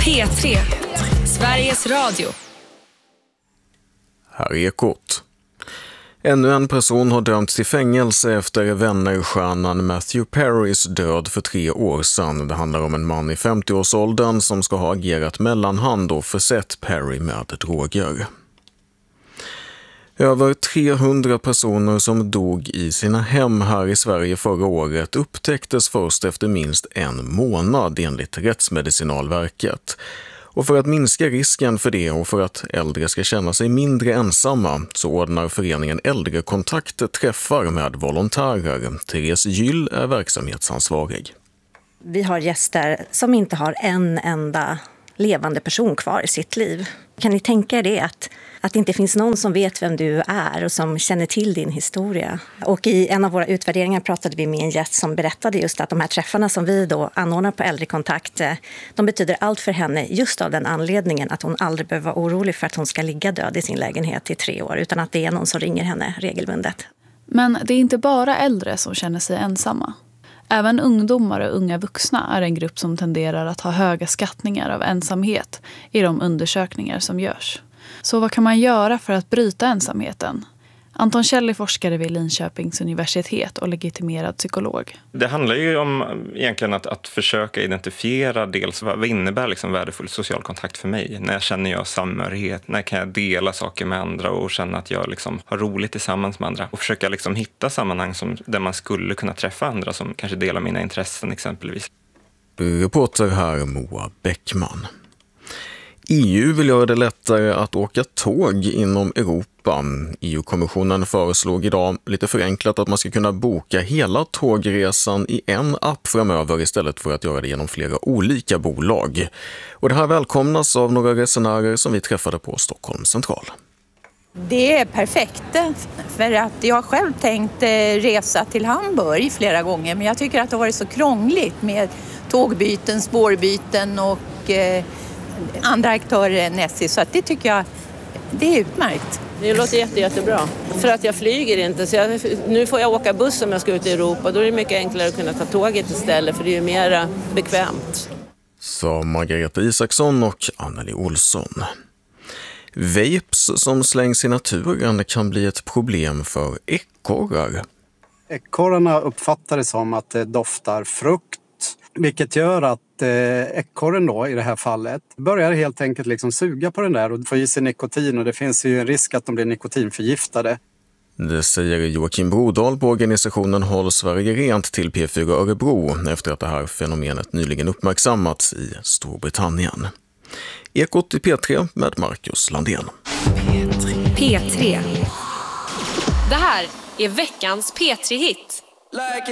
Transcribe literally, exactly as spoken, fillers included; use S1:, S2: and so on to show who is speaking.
S1: P tre, Sveriges Radio.
S2: Här är Ekot. Ännu en person har dömts till fängelse efter vännerstjärnan Matthew Perrys död för tre år sedan. Det handlar om en man i femtio-årsåldern som ska ha agerat mellanhand och försett Perry med droger. Över trehundra personer som dog i sina hem här i Sverige förra året upptäcktes först efter minst en månad enligt Rättsmedicinalverket. Och för att minska risken för det och för att äldre ska känna sig mindre ensamma så ordnar föreningen Äldrekontakt träffar med volontärer. Therese Gyll är verksamhetsansvarig.
S3: Vi har gäster som inte har en enda levande person kvar i sitt liv. Kan ni tänka er det att, att det inte finns någon som vet vem du är och som känner till din historia? Och i en av våra utvärderingar pratade vi med en gäst som berättade just att de här träffarna som vi då anordnar på Äldrekontakt, de betyder allt för henne just av den anledningen att hon aldrig behöver vara orolig för att hon ska ligga död i sin lägenhet i tre år, utan att det är någon som ringer henne regelbundet.
S4: Men det är inte bara äldre som känner sig ensamma. Även ungdomar och unga vuxna är en grupp som tenderar att ha höga skattningar av ensamhet i de undersökningar som görs. Så vad kan man göra för att bryta ensamheten? Anton Kjell är forskare vid Linköpings universitet och legitimerad psykolog.
S5: Det handlar ju om egentligen att, att försöka identifiera dels vad, vad innebär liksom värdefull social kontakt för mig. När känner jag samhörighet? När kan jag dela saker med andra och känna att jag liksom har roligt tillsammans med andra? Och försöka liksom hitta sammanhang som, där man skulle kunna träffa andra som kanske delar mina intressen exempelvis.
S2: Reporter här Moa Bäckman. E U vill göra det lättare att åka tåg inom Europa. E U-kommissionen föreslog idag lite förenklat att man ska kunna boka hela tågresan i en app framöver istället för att göra det genom flera olika bolag. Och det här välkomnas av några resenärer som vi träffade på Stockholm central.
S6: Det är perfekt, för att jag har själv tänkt resa till Hamburg flera gånger, men jag tycker att det har varit så krångligt med tågbyten, spårbyten och eh, andra aktörer än S J, så att det tycker jag det är utmärkt.
S7: Det låter jätte, jättebra. För att jag flyger inte, så jag, nu får jag åka buss om jag ska ut i Europa. Då är det mycket enklare att kunna ta tåget istället, för det är ju mer bekvämt.
S2: Så Margareta Isaksson och Anneli Olsson. Vapes som slängs i naturen kan bli ett problem för ekorrar.
S8: Ekorrarna uppfattar det som att det doftar frukt, vilket gör att ekorren då i det här fallet börjar helt enkelt liksom suga på den där och få i sig nikotin, och det finns ju en risk att de blir nikotinförgiftade.
S2: Det säger Joakim Brodal på organisationen Håll Sverige Rent till P fyra Örebro efter att det här fenomenet nyligen uppmärksammats i Storbritannien. Ekot i P tre med Marcus Landén.
S1: P tre. Det här är veckans P tre-hit.
S9: Like